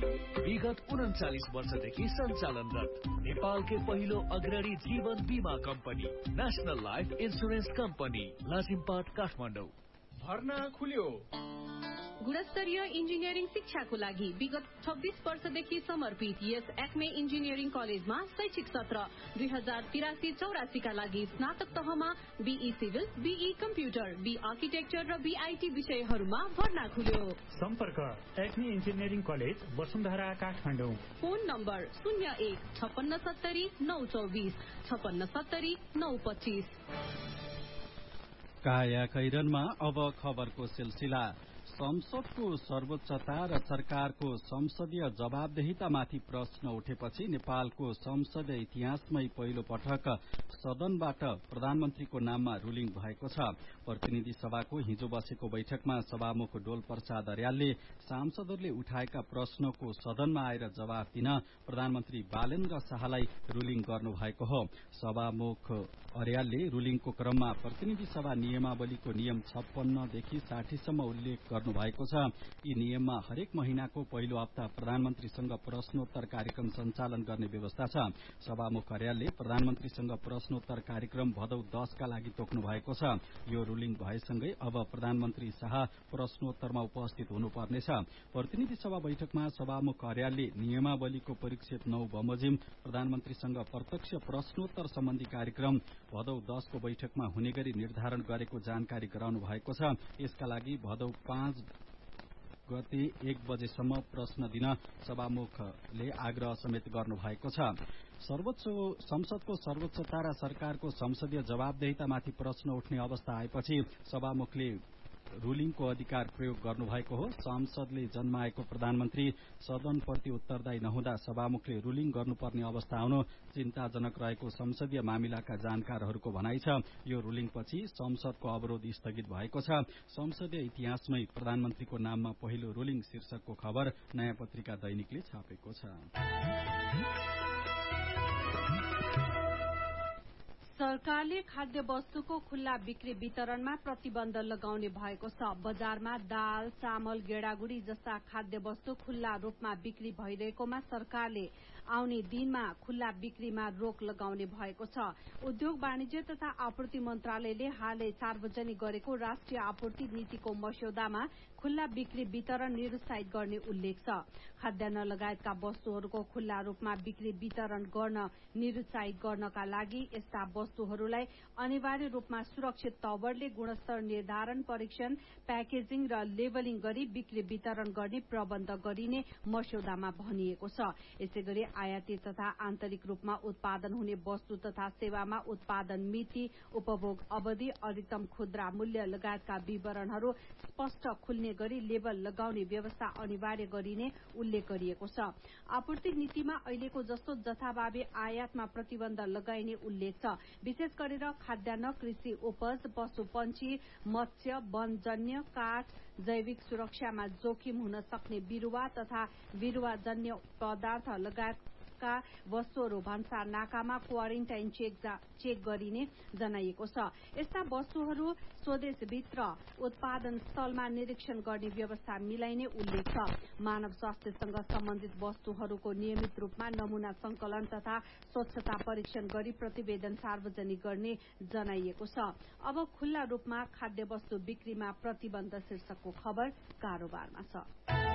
विगत 39 वर्षदेखि सञ्चालनरत नेपालकै पहिलो अग्रणी जीवन बीमा company national life insurance company Lazimpat Kathmandu. भर्ना खुल्यो। गुणस्तरीय इन्जिनियरिङ शिक्षाको लागि विगत 26 वर्षदेखि समर्पित यस एक्मे इन्जिनियरिङ कलेजमा शैक्षिक सत्र 2083-84 का लागि स्नातक तहमा be civil, be computer, be architecture र बीआईटी विषयहरूमा भर्ना खुल्यो। सम्पर्क Acme engineering college Vasundhara Kathmandu. Phone number 01 5670 924 5670 925। काया कैरनमा अब खबरको सिलसिला। संसदको सर्वोच्चता र सरकारको संसदीय जवाबदेहितामाथि प्रश्न उठेपछि नेपालको संसदीय इतिहासमै पहिलो पटक सदनबाट प्रधानमन्त्रीको नाममा रुलिङ भएको छ। प्रतिनिधि सभाको हिजो बसेको बैठकमा सभामुख डोल प्रसाद अर्यालले सांसदहरूले उठाएका प्रश्नको सदनमा आएर जवाफ दिन प्रधानमन्त्री बालेन्द्र शाहलाई रुलिङ गर्नुभएको हो। सभामुख अर्यालले रुलिङको क्रममा प्रतिनिधि सभा नियमावलीको नियम 56 देखि 60 सम्म उल्लेख गर्नुभएको छ। यी नियममा हरेक महिनाको पहिलो हप्ता प्रधानमन्त्रीसँग प्रश्नोत्तर कार्यक्रम सञ्चालन गर्ने व्यवस्था छ। सभामुख अर्यालले प्रधानमन्त्रीसँग प्रश्नोत्तर कार्यक्रम भदौ 10 का लागि तोक्नु भएको छ। यो रुलिङ भएसँगै अब प्रधानमन्त्री शाह प्रश्नोत्तरमा उपस्थित हुनुपर्नेछ। प्रतिनिधि सभा बैठकमा सभामुख अर्यालले नियमावलीको परिक्षेप 9 बमोजिम प्रधानमन्त्रीसँग प्रत्यक्ष प्रश्नोत्तर सम्बन्धी कार्यक्रम भदौ 10 को बैठकमा हुने गरी निर्धारण गरेको जानकारी गराउनु भएको छ। यसका लागि भदौ 5 गते 1 बजेसम्म प्रश्न दिन सभामुखले आग्रह समेत गर्नु भएको छ। संसदको सर्वोच्चता र सरकारको संसदीय जवाबदेहितामाथि प्रश्न उठ्ने अवस्था आएपछि सभामुखले रुलिङको अधिकार प्रयोग गर्नुभएको हो। संसदले जन्माएको प्रधानमन्त्री सदनप्रति उत्तरदायी नहुँदा सभामुखले रुलिङ गर्नुपर्ने अवस्था आउनु चिन्ताजनक रहेको संसदीय मामिलाका जानकारहरूको भनाइ छ। यो रुलिङपछि संसदको अवरोध स्थगित भएको छ। संसदीय इतिहासमै प्रधानमन्त्रीको नाममा पहिलो रुलिङ शीर्षकको खबर नयाँ पत्रिका दैनिकले छापेको छ। सरकारले खाद्य वस्तुको खुल्ला बिक्री वितरणमा प्रतिबन्ध लगाउने भएको छ। बजारमा दाल, चामल, गेडागुडी जस्ता खाद्य वस्तु खुल्ला रूपमा बिक्री भइरहेकोमा सरकारले आउने दिनमा खुल्ला बिक्रीमा रोक लगाउने भएको छ। उद्योग वाणिज्य तथा आपूर्ति मन्त्रालयले हालै सार्वजनिक गरेको राष्ट्रिय आपूर्ति नीतिको मस्यौदामा खुल्ला बिक्री वितरण निरुत्साहित गर्ने उल्लेख छ। खाद्यान्न लगायतका वस्तुहरूको खुल्ला रूपमा बिक्री वितरण गर्न निरुत्साहित गर्नका लागि यस्ता वस्तुहरूलाई अनिवार्य रूपमा सुरक्षित तवरले गुणस्तर निर्धारण, परीक्षण, प्याकेजिङ र लेबलिङ गरी बिक्री वितरण गर्ने प्रबन्ध गरिने मस्यौदामा भनिएको छ। यसैगरी आयातित तथा आन्तरिक रूपमा उत्पादन हुने वस्तु तथा सेवामा उत्पादन मिति, उपभोग अवधि, अधिकतम खुद्रा मूल्य लगायतका विवरणहरू स्पष्ट खुल्ने गरी लेबल लगाउने व्यवस्था अनिवार्य गरिने उल्लेख गरिएको छ। आपूर्ति नीतिमा अहिलेको जस्तो जथाभावी आयातमा प्रतिबन्ध लगाइने उल्लेख छ। विशेष गरेर खाद्यान्न, कृषि उपज, पशुपन्छी, मत्स्य, वनजन्य, काठ, जैविक सुरक्षामा जोखिम हुन सक्ने बिरूवा तथा बिरूवाजन्य पदार्थ लगायतका वस्तुहरू भन्सार नाकामा क्वारेन्टाइन चेक गरिने जनाइएको छ। यस्ता वस्तुहरू स्वदेशभित्र उत्पादन स्थलमा निरीक्षण गर्ने व्यवस्था मिलाइने उल्लेख छ। मानव स्वास्थ्यसँग सम्बन्धित वस्तुहरूको नियमित रूपमा नमूना संकलन तथा स्वच्छता परीक्षण गरी प्रतिवेदन सार्वजनिक गर्ने जनाइएको छ। अब खुल्ला रूपमा खाद्य वस्तु बिक्रीमा प्रतिबन्ध शीर्षकको खबर कारोबारमा छ।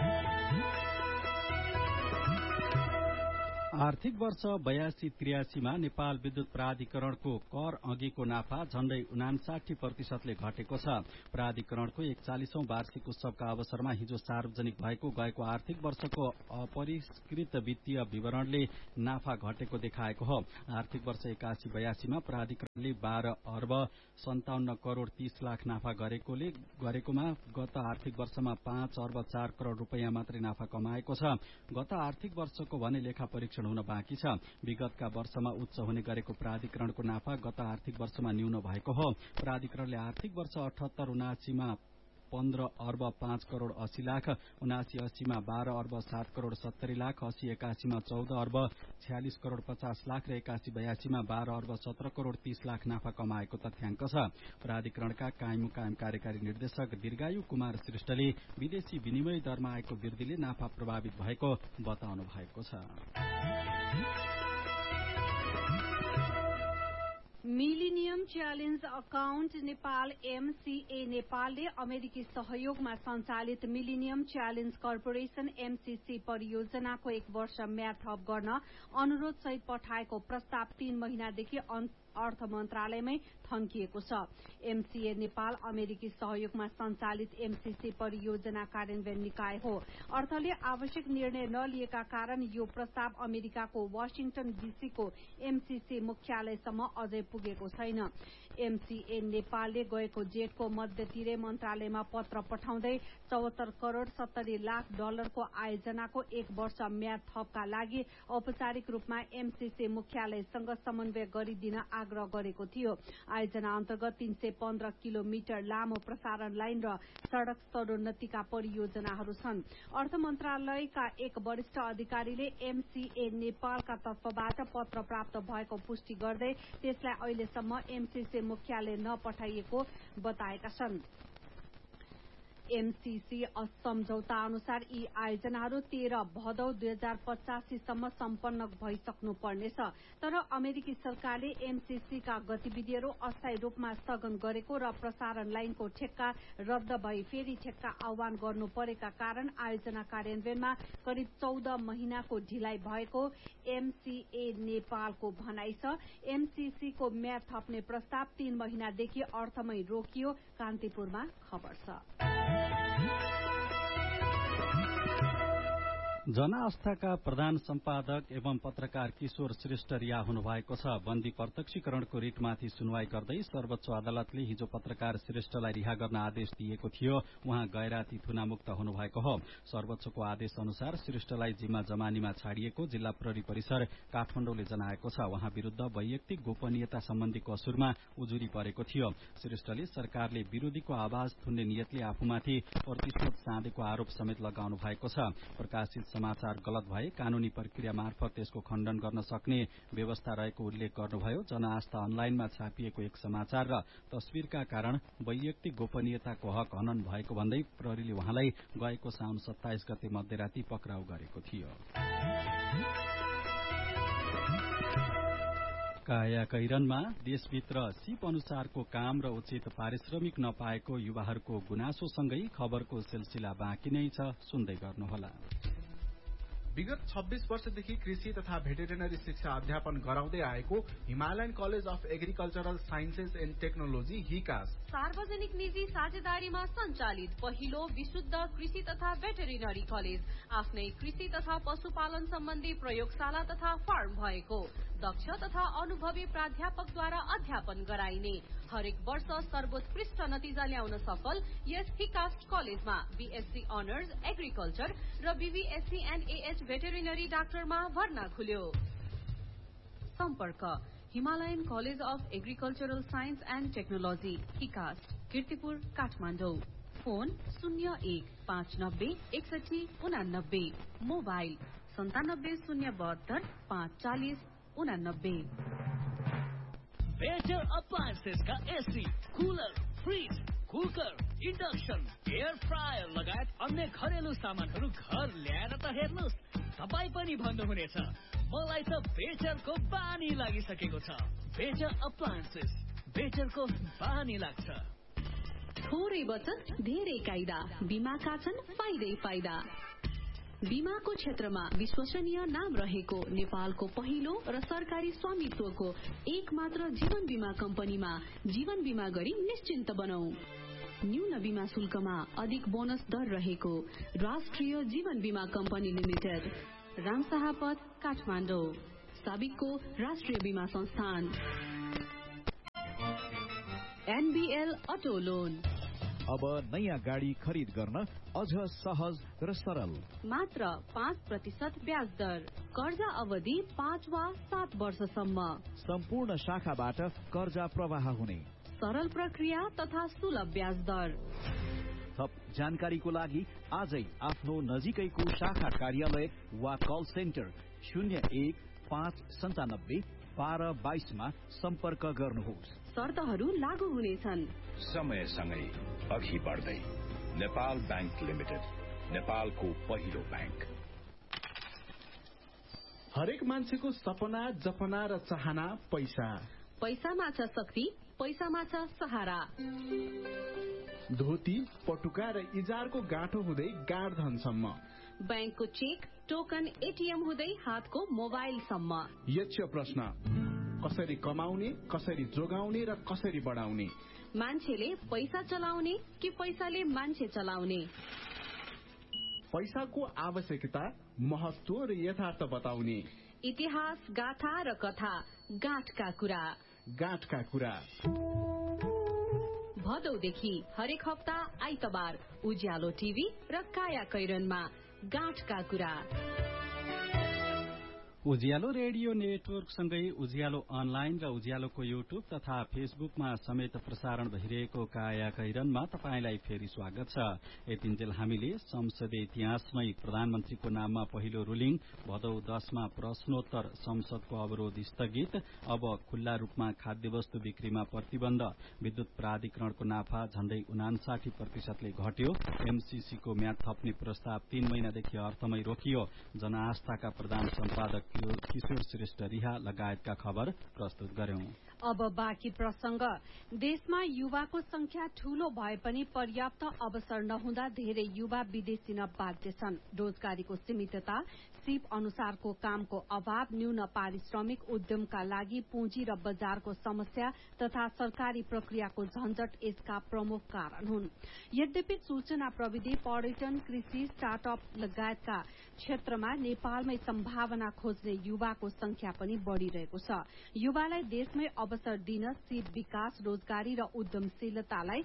आर्थिक वर्ष 82-83 मा नेपाल विद्युत प्राधिकरणको कर अघिको नाफा झण्डै 59% घटेको छ। प्राधिकरणको 41औं वार्षिक उत्सवका अवसरमा हिजो सार्वजनिक भएको गएको आर्थिक वर्षको अपरिष्कृत वित्तीय विवरणले नाफा घटेको देखाएको हो। आर्थिक वर्ष 81-82 मा प्राधिकरणले 12 अर्ब 57 करोड़ 30 लाख नाफा गरेकोमा गत आर्थिक वर्षमा 5 अर्ब 4 करोड़ रूपियाँ मात्रै नाफा कमाएको छ। गत आर्थिक वर्षको भने लेखा परीक्षण हुन बाँकी छ। विगतका वर्षमा उच्च हुने गरेको प्राधिकरणको नाफा गत आर्थिक वर्षमा न्यून भएको हो। प्राधिकरणले आर्थिक वर्ष 78-79 मा 15 अर्ब 5 करोड़ 80 लाख, 79-80 मा 12 अर्ब 7 करोड़ 70 लाख, 80-81 मा 14 अर्ब 46 करोड़ 50 लाख र 81-82 मा 12 अर्ब 17 करोड़ 30 लाख नाफा कमाएको तथ्याङ्क छ। प्राधिकरणका कायम कार्यकारी निर्देशक दीर्घायु कुमार श्रेष्ठले विदेशी विनिमय दरमा आएको वृद्धिले नाफा प्रभावित भएको बताउनु भएको छ। Millennium challenge account Nepal MCA नेपालले अमेरिकी सहयोगमा सञ्चालित मिलिनियम च्यालेन्ज कर्पोरेशन MCC परियोजनाको 1 वर्ष म्याद थप गर्न अनुरोध सहित पठाएको प्रस्ताव 3 महिनादेखि अर्थ मन्त्रालयमै थन्किएको छ। MCA नेपाल अमेरिकी सहयोगमा सञ्चालित MCC परियोजना कार्यान्वयन निकाय हो। अर्थले आवश्यक निर्णय नलिएका कारण यो प्रस्ताव अमेरिकाको वाशिङटन DC को MCC मुख्यालयसम्म अझै पुगेको छैन। MCA नेपालले गएको जेठको मध्यतिरै मन्त्रालयमा पत्र पठाउँदै 74 करोड़ 70 लाख डलरको आयोजनाको 1 वर्ष म्याद थपका लागि औपचारिक रूपमा MCC मुख्यालयसँग समन्वय गरिदिन आग्रह गरेको थियो। आयोजना अन्तर्गत 315 किलोमिटर लामो प्रसारण लाइन र सड़क स्तरोन्नतिका परियोजनाहरू छन्। अर्थ मन्त्रालयका एक वरिष्ठ अधिकारीले MCA नेपालका तर्फबाट पत्र प्राप्त भएको पुष्टि गर्दै त्यसलाई अहिलेसम्म MCC मुख्यालय नपठाइएको बताएका छन्। MCC सम्झौता अनुसार यी आयोजनाहरू 13 भदौ 2085 सम्म सम्पन्न भइसक्नु पर्नेछ। तर अमेरिकी सरकारले MCC का गतिविधिहरू अस्थायी रूपमा स्थगन गरेको र प्रसारण लाइनको ठेक्का रद्द भई फेरि ठेक्का आह्वान गर्नु परेका कारण आयोजना कार्यान्वयनमा करिब 14 महिनाको ढिलाइ भएको MCA नेपालको भनाइ छ। MCC को म्याद थप्ने प्रस्ताव 3 महिनादेखि अर्थमै रोकियो। कान्तिपुरमा खबर छ। जनआस्थाका प्रधान सम्पादक एवं पत्रकार किशोर श्रेष्ठ रिहा हुनुभएको छ। बन्दी प्रत्यक्षीकरणको रिटमाथि सुनवाई गर्दै सर्वोच्च अदालतले हिजो पत्रकार श्रेष्ठलाई रिहा गर्न आदेश दिएको थियो। उहाँ गैराती थुनामुक्त हुनुभएको हो। सर्वोच्चको आदेश अनुसार श्रेष्ठलाई जिम्मा जमानीमा छाडिएको जिल्ला प्रहरी परिसर काठमाडौँले जनाएको छ। उहाँ विरूद्ध वैयक्तिक गोपनीयता सम्बन्धी कसुरमा उजुरी परेको थियो। श्रेष्ठले सरकारले विरोधीको आवाज थुन्ने नियतले आफूमाथि प्रतिशोध साँधेको आरोप समेत लगाउनु भएको छ। प्रकाशित समाचार गलत भए कानूनी प्रक्रिया मार्फत त्यसको खण्डन गर्न सक्ने व्यवस्था रहेको उल्लेख गर्नुभयो। जनआस्था अनलाइनमा छापिएको एक समाचार र तस्विरका कारण वैयक्तिक गोपनीयताको हक हनन भएको भन्दै प्रहरीले उहाँलाई गएको साउन 27 गते मध्यराती पक्राउ गरेको थियो। काया कैरनमा देशभित्र सिप अनुसारको काम र उचित पारिश्रमिक नपाएको युवाहरूको गुनासोसँगै खबरको सिलसिला बाँकी नै छ। सुन्दै गर्नुहोला। विगत 26 वर्षदेखि कृषि तथा भेटेरिनरी शिक्षा अध्यापन गराउँदै आएको Himalayan college of agricultural sciences and technology हिकास सार्वजनिक निजी साझेदारीमा सञ्चालित पहिलो विशुद्ध कृषि तथा भेटेरिनरी कलेज आफ्नै कृषि तथा पशुपालन सम्बन्धी प्रयोगशाला तथा फार्म भएको दक्ष तथा अनुभवी प्राध्यापकद्वारा अध्यापन गराइने हरेक वर्ष सर्वोत्कृष्ट नतिजा ल्याउन सफल यस हिकास्ट कलेजमा BSc अनर्स एग्रिकल्चर र BVSc एन्ड AH भेटेरिनरी डाक्टरमा भर्ना खुल्यो। सम्पर्क Himalayan college of agricultural science and technology हिकास्ट Kirtipur Kathmandu. Phone 0159 6189 mobile 97 072 540 89। Better अप्लायन्सेसका AC, cooler, fridge, cooker, induction, air fryer लगायत अन्य घरेलु सामानहरू घर ल्याएर त हेर्नुहोस्, तपाईँ पनि भन्नुहुनेछ मलाई त बेटरको बानी लागिसकेको छ। बेटर अप्लायन्सेस, बेटरको बानी लाग्छ। थोरै बचत धेरै कायदा, बीमाका छन् फाइदै फाइदा। बीमाको क्षेत्रमा विश्वसनीय नाम रहेको नेपालको पहिलो र सरकारी स्वामित्वको एक मात्र जीवन बीमा कम्पनीमा जीवन बीमा गरी निश्चिन्त बनौ। न्यून बीमा शुल्कमा अधिक बोनस दर रहेको राष्ट्रिय जीवन बीमा कम्पनी लिमिटेड, रामशाहपथ काठमाडौँ, साबिकको राष्ट्रिय बीमा संस्थान। NBL अटो लोन अब नयाँ गाडी खरिद गर्न अझ सहज र सरल। मात्र 5% ब्याज दर, कर्जा अवधि 5 वा 7 वर्षसम्म। सम्पूर्ण शाखाबाट कर्जा प्रवाह हुने सरल प्रक्रिया तथा सुलभ ब्याज दर। थप जानकारीको लागि आजै आफ्नो नजिकैको शाखा कार्यालय वा कल सेन्टर 0159521222 मा सम्पर्क गर्नुहोस्। शर्तहरू लागू हुनेछन्। समयसँगै अघि बढ्दै नेपाल बैंक लिमिटेड, नेपालको पहिलो बैंक। हरेक मान्छेको सपना, जपना र चाहना पैसा। पैसामा छ शक्ति, पैसामा छ सहारा। धोती, पटुका र इजारको गाँठो हुँदै गाड धनसम्म, बैंकको चेक, टोकन, एटीएम हुँदै हातको मोबाइलसम्म। यक्ष प्रश्न, कसरी कमाउने, कसरी जोगाउने र कसरी बढाउने? मान्छेले पैसा चलाउने कि पैसाले मान्छे चलाउने? पैसाको आवश्यकता, महत्व र यथार्थ बताउने। इतिहास, गाथा र कथा, गाँठका कुरा। गाँठका कुरा। भदौदेखि हरेक हप्ता आइतबार उज्यालो टिभी र काया कैरनमा गाँठका कुरा। उज्यालो रेडियो नेटवर्कसँगै उज्यालो अनलाइन र उज्यालोको युट्युब तथा फेसबुकमा समेत प्रसारण भइरहेको काया कैरनमा तपाईंलाई फेरि स्वागत छ। यतिन्जेल हामीले संसदीय इतिहासमै प्रधानमन्त्रीको नाममा पहिलो रुलिङ, भदौ 10 मा प्रश्नोत्तर, संसदको अवरोध स्थगित, अब खुल्ला रूपमा खाद्य वस्तु बिक्रीमा प्रतिबन्ध, विद्युत प्राधिकरणको नाफा झण्डै 59% घट्यो, एमसीसीको म्याद थप्ने प्रस्ताव 3 महिनादेखि अर्थमै रोकियो, जनआस्थाका प्रधान सम्पादक किशोर श्रेष्ठ रिहा लगायतका खबर प्रस्तुत गर्यौं। अब बाँकी प्रसंग। देशमा युवाको संख्या ठूलो भए पनि पर्याप्त अवसर नहुँदा धेरै युवा विदेश दिन बाध्य छन्। रोजगारीको सीमितता, सिप अनुसारको कामको अभाव, न्यून पारिश्रमिक, उद्यमका लागि पुँजी र बजारको समस्या तथा सरकारी प्रक्रियाको झन्झट यसका प्रमुख कारण हुन्। यद्यपि सूचना प्रविधि, पर्यटन, कृषि, स्टार्टअप लगायतका क्षेत्रमा नेपालमै सम्भावना खोज्ने युवाको संख्या पनि बढ़िरहेको छ। युवालाई देशमै अवसर दिन सिप विकास, रोजगारी र उद्यमशीलतालाई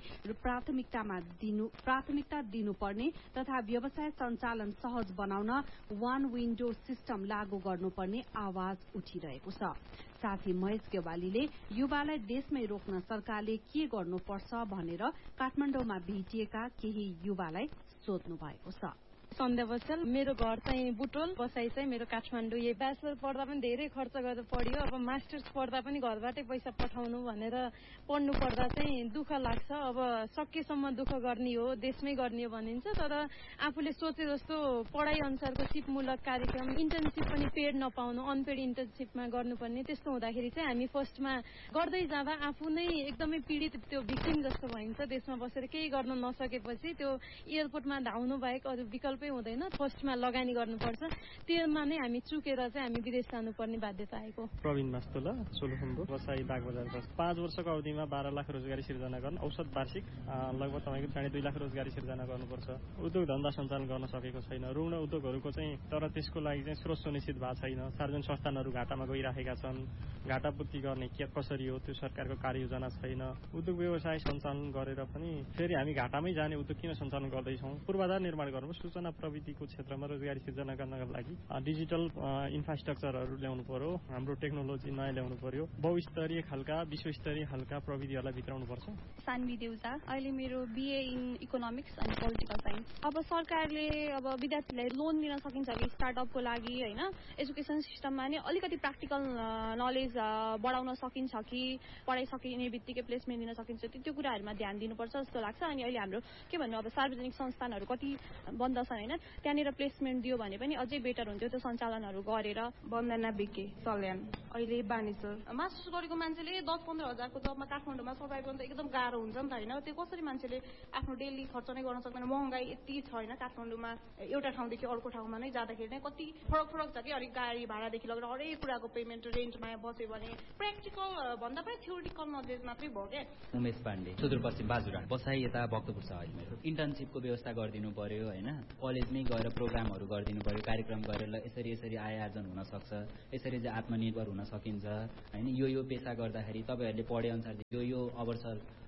प्राथमिकता दिनुपर्ने तथा व्यवसाय सञ्चालन सहज बनाउन वान विन्डो सिस्टम लागू गर्नुपर्ने आवाज उठिरहेको छ। साथी महेश गेवालीले युवालाई देशमै रोक्न सरकारले के गर्नुपर्छ भनेर काठमाडौँमा भेटिएका केही युवालाई सोध्नु भएको छ। सन्ध्या बस्छन्। मेरो घर चाहिँ बुटोल, बसाई चाहिँ मेरो काठमाडौँ। यो ब्याचलर पढ्दा पनि धेरै खर्च गरेर पढ्यो। अब मास्टर्स पढ्दा पनि घरबाटै पैसा पठाउनु भनेर पढ्नु पर्दा चाहिँ दुःख लाग्छ। अब सकेसम्म दुःख गर्ने हो, देशमै गर्ने हो भनिन्छ, तर आफूले सोचे जस्तो पढाइ अनुसारको सिपमूलक कार्यक्रम, इन्टर्नशिप पनि पेड नपाउनु, अनपेड इन्टर्नशिपमा गर्नुपर्ने, त्यस्तो हुँदाखेरि चाहिँ हामी फर्स्टमा गर्दै जाँदा आफू नै एकदमै पीडित, त्यो भिक्टिम जस्तो भइन्छ। देशमा बसेर केही गर्न नसकेपछि त्यो एयरपोर्टमा धाउनु बाहेक अरू विकल्प हुँदैन। फर्स्टमा लगानी गर्नुपर्छ, त्यसमा नै हामी चुकेर चाहिँ हामी विदेश जानुपर्ने बाध्यता आएको। प्रवीण मास्तोला, सोलुखुम्बु, बसाई बागबजार। 5 वर्षको अवधिमा 12 लाख रोजगारी सिर्जना गर्न, औसत वार्षिक लगभग तपाईँको 2.5 लाख रोजगारी सिर्जना गर्नुपर्छ। उद्योग धन्दा सञ्चालन गर्न सकेको छैन। ऋण उद्योगहरूको चाहिँ तर त्यसको लागि चाहिँ स्रोत सुनिश्चित भएको छैन। सार्वजनिक संस्थानहरू घाटामा गइराखेका छन्। घाटा पूर्ति गर्ने कसरी हो त्यो सरकारको कार्ययोजना छैन। उद्योग व्यवसाय सञ्चालन गरेर पनि फेरि हामी घाटामै जाने उद्योग किन सञ्चालन गर्दैछौँ? पूर्वाधार निर्माण गर्नु, सूचना प्रविधिको क्षेत्रमा रोजगारी सिर्जना गर्नका लागि डिजिटल इन्फ्रास्ट्रक्चरहरू ल्याउनु पर्यो, हाम्रो टेक्नोलोजी नयाँ ल्याउनु पर्यो, बहुस्तरीय खालका, विश्वस्तरीय खालका प्रविधिहरूलाई भित्राउनु पर्छ। सान्वी देउजा, अहिले मेरो BA इन इकोनोमिक्स अनि पोलिटिकल साइन्स। अब सरकारले अब विद्यार्थीलाई लोन दिन सकिन्छ कि स्टार्टअपको लागि, होइन, एजुकेसन सिस्टममा नि अलिकति प्र्याक्टिकल नलेज बढाउन सकिन्छ कि पढाइ सकिने बित्तिकै प्लेसमेन्ट दिन सकिन्छ, त्यो कुराहरूमा ध्यान दिनुपर्छ जस्तो लाग्छ। अनि अहिले हाम्रो के भन्नु, अब सार्वजनिक संस्थानहरू कति बन्द छन्, होइन, त्यहाँनिर प्लेसमेन्ट दियो भने पनि अझै बेटर हुन्थ्यो, त्यो सञ्चालनहरू गरेर। वन्दना बिके, सल्यान, अहिले बानेश्वर। मास्टर्स गरेको मान्छेले 10-15 हजारको जबमा काठमाडौँमा सर्भाइभ गर्नु त एकदम गाह्रो हुन्छ नि त, होइन। त्यो कसरी मान्छेले आफ्नो डेली खर्च नै गर्न सक्दैन? महँगाई यति छ, होइन, काठमाडौँमा एउटा ठाउँदेखि अर्को ठाउँमा नै जाँदाखेरि नै कति फरक छ कि, अलिक गाडी भाडादेखि लगेर हरेक कुराको पेमेन्ट, रेन्टमा बस्यो भने प्र्याक्टिकल भन्दा पनि थ्योरिटिकल नलेज मात्रै भयो क्या। उमेश पाण्डे, सुदूरपश्चिम बाजुरा, बसाई यता भक्तपुर छ। अहिले मेरो इन्टर्नशिपको व्यवस्था गरिदिनु पर्यो, होइन, कलेजमै गएर प्रोग्रामहरू गरिदिनु पर्यो, कार्यक्रम गरेर यसरी आय आर्जन हुन सक्छ, यसरी चाहिँ आत्मनिर्भर हुन सकिन्छ, होइन। यो पेसा गर्दाखेरि तपाईँहरूले पढे अनुसार यो अवसर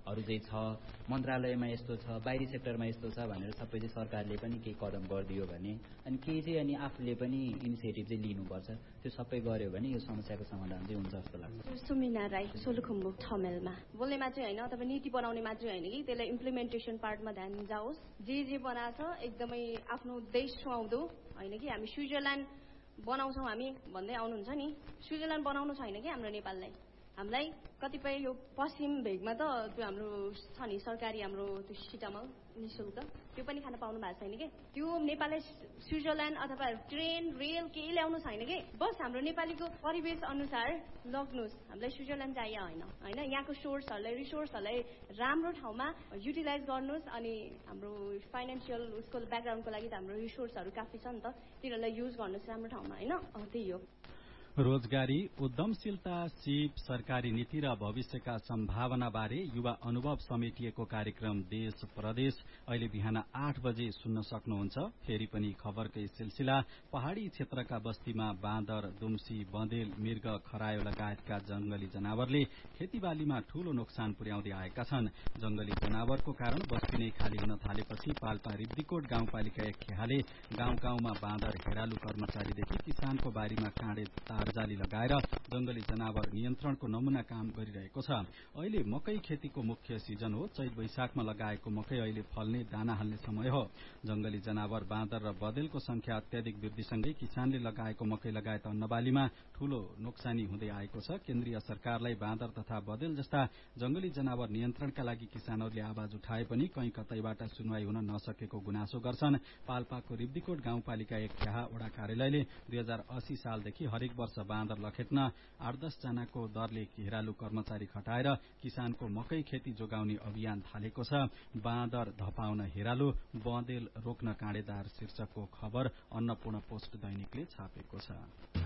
हरू चाहिँ छ, मन्त्रालयमा यस्तो छ, बाहिरी सेक्टरमा यस्तो छ भनेर सबै चाहिँ सरकारले पनि केही कदम गरिदियो भने अनि केही चाहिँ अनि आफूले पनि इनिसिएटिभ चाहिँ लिनुपर्छ। त्यो सबै गर्यो भने यो समस्याको समाधान चाहिँ हुन्छ जस्तो लाग्छ। सुमिना राई, सोलुखुम्बु ठमेलमा। बोल्ने मात्रै होइन, तपाईँ नीति बनाउने मात्रै होइन कि त्यसलाई इम्प्लिमेन्टेसन पार्टमा ध्यान जाओस्। जे बनाएको छ एकदमै आफ्नो देश सुहाउँदो होइन कि हामी स्विजरल्यान्ड बनाउँछौँ हामी भन्दै आउनुहुन्छ नि। स्विजरल्यान्ड बनाउनु छैन कि हाम्रो नेपाललाई। हामीलाई कतिपय यो पश्चिम भेगमा त त्यो हाम्रो छ नि सरकारी हाम्रो त्यो सिटामल निःशुल्क त्यो पनि खान पाउनु भएको छैन कि। त्यो नेपाललाई स्विजरल्यान्ड अथवा ट्रेन रेल केही ल्याउनु छैन कि। बस हाम्रो नेपालीको परिवेश अनुसार लग्नुहोस्। हामीलाई स्विजरल्यान्ड चाहियो होइन यहाँको रिसोर्सहरूलाई राम्रो ठाउँमा युटिलाइज गर्नुहोस्। अनि हाम्रो फाइनेन्सियल उसको ब्याकग्राउन्डको लागि त हाम्रो रिसोर्सहरू काफी छ नि त, तिनीहरूलाई युज गर्नुहोस् राम्रो ठाउँमा होइन। त्यही हो। रोजगारी, उद्यमशीलता, सिप, सरकारी नीति र भविष्यका सम्भावना बारे युवा अनुभव समेटिएको कार्यक्रम देश प्रदेश अहिले बिहान 8 बजे सुन्न सक्नुहुन्छ। फेरि पनि खबरकै सिलसिला। पहाड़ी क्षेत्रका बस्तीमा बाँदर, दुम्सी, बँदेल, मृग, खरायो लगायतका जंगली जनावरले खेतीबालीमा ठूलो नोक्सान पुर्याउँदै आएका छन्। जंगली जनावरको कारण बस्ती नै खाली हुन थालेपछि पाल्पा रिब्दीकोट गाउँपालिका 1 खेहाले गाउँ-गाउँमा बाँदर, हेरालु कर्मचारीदेखि किसानको बारीमा काँडे जाली लगाएर जंगली जनावर नियन्त्रणको नमूना काम गरिरहेको छ। अहिले मकै खेतीको मुख्य सिजन हो। चैत वैशाखमा लगाएको मकै अहिले फल्ने, दाना हाल्ने समय हो। जंगली जनावर बाँदर र बँदेलको संख्या अत्याधिक वृद्धिसँगै किसानले लगाएको मकै लगायत अन्नबालीमा ठूलो नोक्सानी हुँदै आएको छ। केन्द्रीय सरकारलाई बाँदर तथा बँदेल जस्ता जंगली जनावर नियन्त्रणका लागि किसानहरूले आवाज उठाए पनि कहीँ कतैबाट सुनवाई हुन नसकेको गुनासो गर्छन्। पाल्पाको रिब्दीकोट गाउँपालिका 1 खेहा वडा कार्यालयले 2080 सालदेखि हरेक वर्ष बाँदर लखेट्न 8-10 जनाको दरले हेरालु कर्मचारी खटाएर किसानको मकै खेती जोगाउने अभियान थालेको छ। बाँदर धपाउन हेरालु, बँदेल रोक्न काँडेदार शीर्षकको खबर अन्नपूर्ण पोस्ट दैनिकले छापेको छ।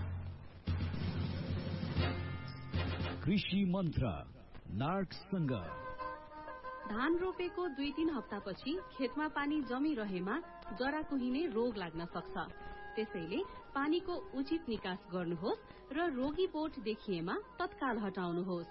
कृषि मन्त्र नार्कसँग धान रोपेको 2-3 हप्तापछि खेतमा पानी जमिरहेमा जरा कुहिने रोग लाग्न सक्छ। त्यसैले पानीको उचित निकास गर्नुहोस् र रोगी बोट देखिएमा तत्काल हटाउनुहोस्।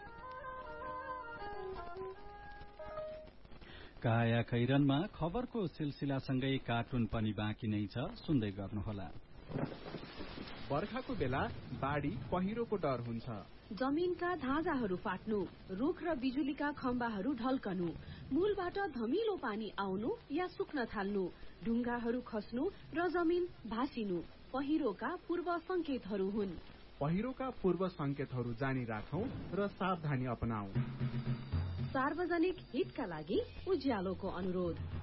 काया खैरनमा खबरको सिलसिलासँगै कार्टुन पनि बाँकी नै छ, सुन्दै गर्नुहोला। बर्खाको बेला बाढी पहिरोको डर हुन्छ। जमिनका धाजाहरू फाट्नु, रुख र बिजुलीका खम्बाहरू ढल्कनु, मूलबाट धमिलो पानी आउनु या सुक्न थाल्नु, ढुङ्गाहरू खस्नु र जमिन भासिनु पहिरोका पूर्व संकेतहरू हुन्। पहिरोका पूर्व संकेतहरू जानी राखौं र सावधानी अपनाऊ। सार्वजनिक हितका लागि उज्यालोको अनुरोध।